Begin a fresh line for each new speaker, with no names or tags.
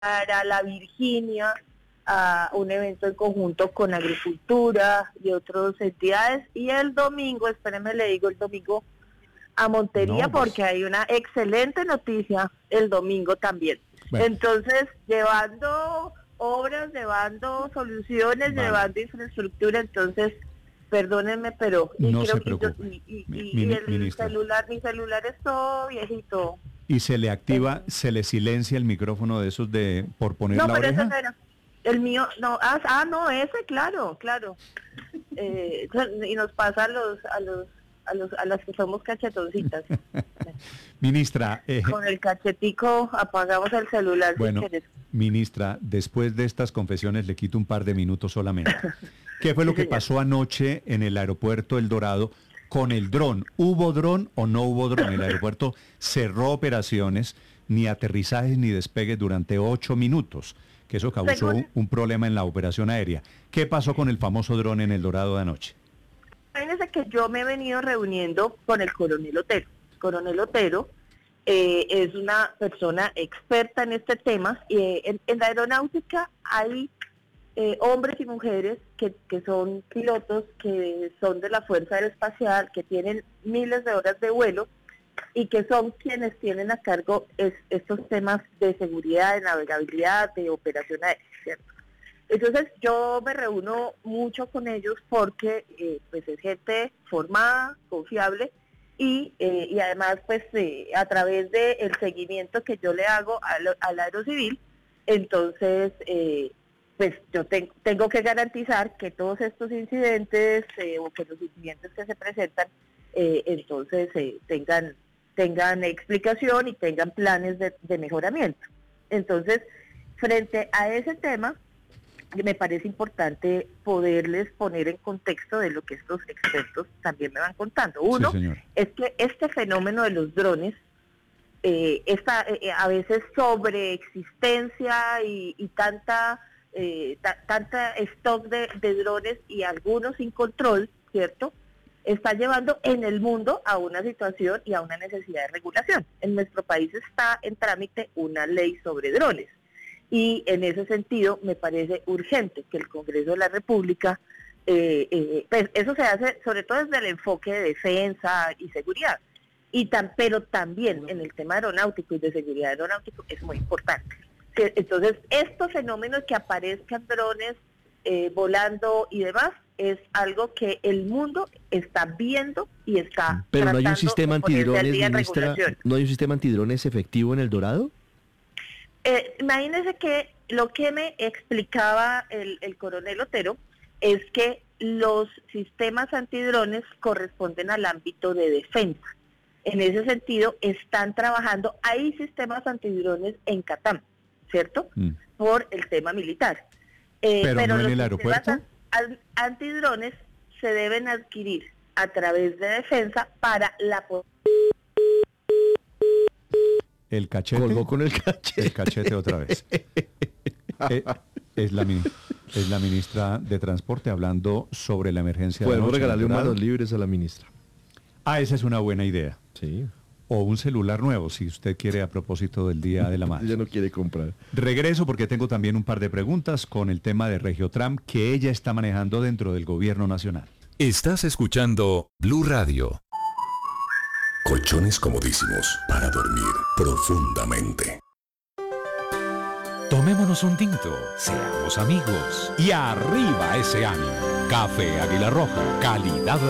para la Virginia a un evento en conjunto con Agricultura y otras entidades. Y el domingo, espérenme, le digo el domingo a Montería,
No, pues.
porque hay una excelente noticia el domingo también.
Bueno.
Entonces, llevando obras, llevando soluciones,
Vale.
llevando infraestructura, entonces, perdónenme, pero
No
creo
se
que yo,
preocupe,
y el
ministra.
mi celular es todo viejito.
¿Y se le activa, se le silencia el micrófono de esos de por poner
No,
la
pero ese
oreja?
no era. El mío, no, no, ese, claro. Y nos pasa a las que somos cachetoncitas.
Ministra,
Con el cachetico apagamos el celular.
bueno,
si quieres.
ministra, después de estas confesiones le quito un par de minutos solamente. ¿Qué fue lo
Sí,
que
señor.
pasó anoche en el aeropuerto El Dorado con el dron? ¿Hubo dron o no hubo dron? El aeropuerto cerró operaciones, ni aterrizajes ni despegues durante 8 minutos, que eso causó
Según-
un problema en la operación aérea. ¿Qué pasó con el famoso dron en El Dorado de anoche?
Imagínense que yo me he venido reuniendo con el coronel Otero. Coronel Otero es una persona experta en este tema. En la aeronáutica hay hombres y mujeres que son pilotos, que son de la Fuerza Aeroespacial, que tienen miles de horas de vuelo y que son quienes tienen a cargo estos temas de seguridad, de navegabilidad, de operación aérea, ¿cierto? Entonces yo me reúno mucho con ellos porque pues es gente formada, confiable y además pues a través del seguimiento que yo le hago al aerocivil, entonces pues yo tengo que garantizar que todos estos incidentes o que los incidentes que se presentan entonces tengan explicación y tengan planes de mejoramiento. Entonces, frente a ese tema, me parece importante poderles poner en contexto de lo que estos expertos también me van contando. Uno,
Sí, señor.
es que este fenómeno de los drones, esta a veces sobreexistencia y tanta stock de drones y algunos sin control, ¿cierto?, está llevando en el mundo a una situación y a una necesidad de regulación. En nuestro país está en trámite una ley sobre drones. Y en ese sentido me parece urgente que el Congreso de la República, pues eso se hace sobre todo desde el enfoque de defensa y seguridad, pero también en el tema aeronáutico y de seguridad aeronáutico es muy importante. Entonces, estos fenómenos que aparezcan drones volando y demás, es algo que el mundo está viendo y está
Pero no hay un
tratando
sistema
de ponerse al
antidrones,
día en
ministra,
regulación.
¿no hay un sistema antidrones efectivo en El Dorado?
Imagínense que lo que me explicaba el coronel Otero es que los sistemas antidrones corresponden al ámbito de defensa. En ese sentido, están trabajando, hay sistemas antidrones en Catam, ¿cierto? Por el tema militar.
Pero no en
los
el aeropuerto.
sistemas antidrones se deben adquirir a través de defensa para la...
El cachete.
Colgó con el cachete.
El cachete otra vez. Es la ministra de Transporte hablando sobre la emergencia de
Podemos
anoche en
regalarle
El Dorado.
manos libres a la ministra.
Esa es una buena idea.
Sí.
O un celular nuevo, si usted quiere, a propósito del Día de la Madre.
Ella no quiere comprar.
Regreso porque tengo también un par de preguntas con el tema de Regiotram que ella está manejando dentro del gobierno nacional.
Estás escuchando Blue Radio.
Colchones comodísimos para dormir profundamente.
Tomémonos un tinto, seamos amigos y arriba ese ánimo. Café Águila Roja, calidad